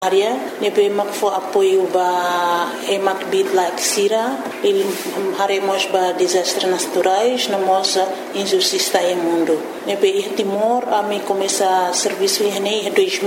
área nebe mak fo apoio ba emak bit like sira il haremos ba desastres naturais na moça injustiça em mundo nebe Timor a me começa serviço em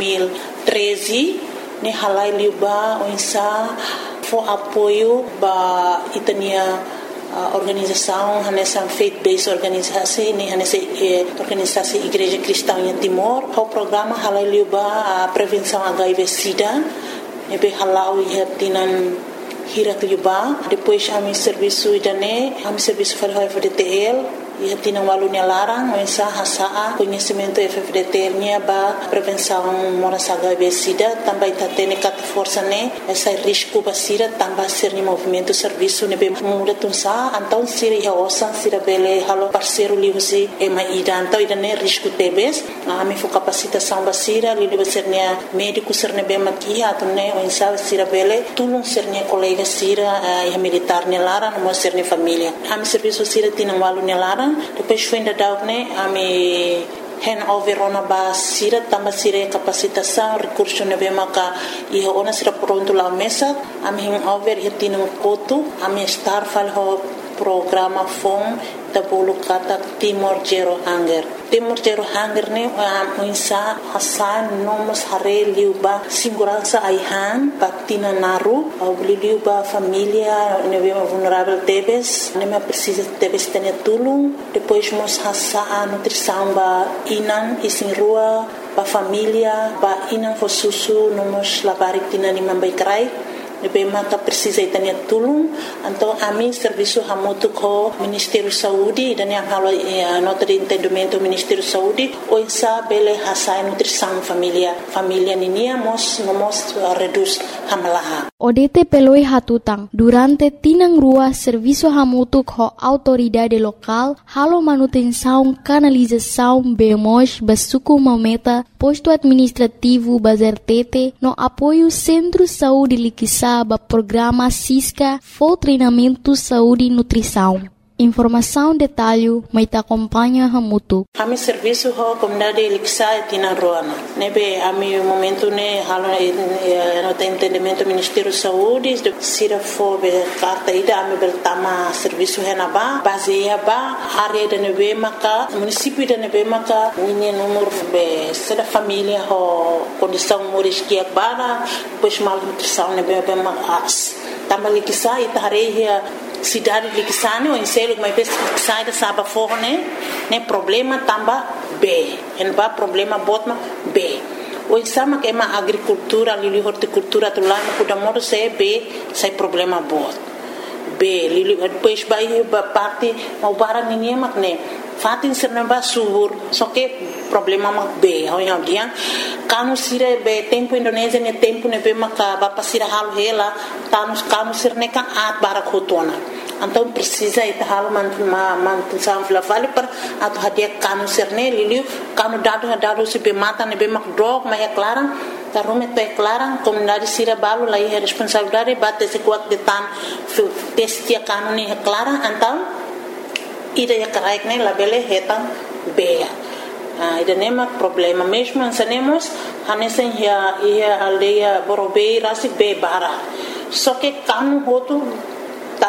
2013 ne halai liba onsa fo apoio ba itania organização nessa faith-based organização nessa organização Igreja Cristã em Timor o programa halai liba a prevenção HIV/SIDA nebe halau ia tinan hirak liba depois a mi serviço idane a mi serviço para o FDTL ia tinan walunya larang mensa hasaa conhecimento FDTL nya ba prevenção moras HIV/SIDA também tá tendo cat força né essa risco basira também ser ni movimento serviço nebe muda tunsa então sira ia osan sira bele halo parceiro livsi e mai ida então idane risco tebes a mi fo capacitação basira li basirnya médico ser nebe makia atune mensa sira bele tulung sernya colega sira ia militar ne larang mo ser ni família a mi serviço sira tinan walunya larang depois foi ainda daune a me handover ona ba sira tamba sira capacitação recurso nebe maka e ona sira pronto lá mesa a me handover e tino koto a me estar fal ho programa fom da bolo kata Timor Zero Hunger ne muinsa hasan nomos hare liuba segurança aihan patina naru au liuba família nebe vulnerável tebes neme precisa tebes tenia tulung depois mos hasa nutrição ba inan isin rua ba família ba inan fosusu nomos labarik tina ni mambai krai nebe maka precisa itania tulung então a mim serviço hamutu ko Ministério Saúde dan yang halo nota de entendimento Ministério Saúde o insa bele hasai nutrição família ninia mos reduz hamalaha ODT peloi hatutang durante tinang rua serviço hamutu ko autoridade local halo manutenção canalização bemos basuku mameta posto administrativo bazertete no apoio Centro Saúde Liquissa ba programa Cisca for treinamento saúde e nutrição. Informação detalhe mai ta acompanha hamutu. Ami serviço ho comunidade Liquissa tina roana. Nebe ami momento ne halo no entendimento Ministério Saúde sira for be carta ida ami beltama serviço henaba baseia ba área de nebe maka município de nebe maka ninha número be sera família ho condição moris que bana pois mal nutrição nebe be mas tama Liquissa itareia cidade Liquissane ou em selo mas sai da saba forne né problema tamba B en ba problema botma B o insama que é uma agricultura ali horticultura tu lá no Kudamoro se B sai problema bot B lili depois vai parte mau barang ini mak ne fatin serna ba subur só que problema mak B ao dia kanu sire be tempo Indonesia ne tempo ne be maka ba pasira hal hela kanu sirne kan at barak hotona então precisa ita hal mantu samfla vale per atau hadia kanu sirne lili kanu dado se be mata ne be mak drog mas é clara tarume to é clara comunidade sira balu lá é responsabilidade bate se kuat de tan testia kanu ne é clara então ida ya karaik ne labele hetan beia ida nema problema mesmo ansanemos hanesen ia aldeia borobei rasi be bara só que kanu hotu ta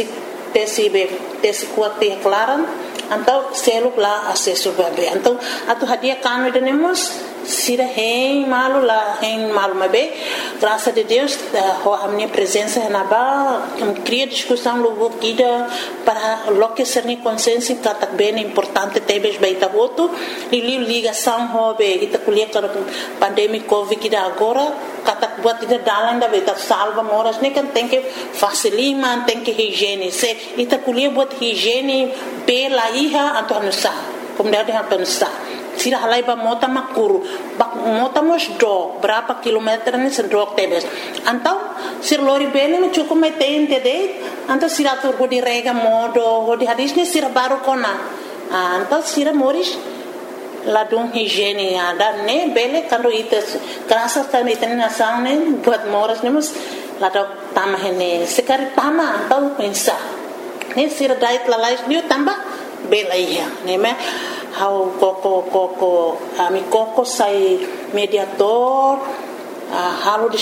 tesi kuat clara então selo lá acesso bebê então atu hadia kanu ida nemos sira hein malu mabe graças a Deus a minha presença na ba cria discussão logo ida para loque ser ni consciência que tá bem importante tebes baita voto e ligação hobe ita kuliah para pandemia covid ida agora kata buat ida dalan da beta salva moras ne kan tem que facilitar tem que higiene se ita kuliah buat higiene pela iha atau anusa comunidade anusa sira halai ba mota makuru mota mos do berapa kilometer ni sendok tebes antau sir lori bene no cukup metente de antau sira tur di rega modo di hadis ni sira baru kona antau sira moris ladung higiene ada ne bele kando ites graças a itene nação ne buat moras nemos ladok tama hene sekari tama antau pensa ne sira dait lalais ni tamba bela ia ne me how koko ami koko sai mediator halo